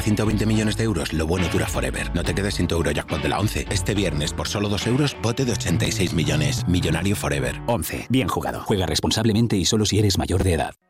120 millones de euros, lo bueno dura forever. No te quedes sin tu Eurojackpot de la 11. Este viernes, por solo 2 euros, bote de 86 millones. Millonario forever. 11. Bien jugado. Juega responsablemente y solo si eres mayor de edad.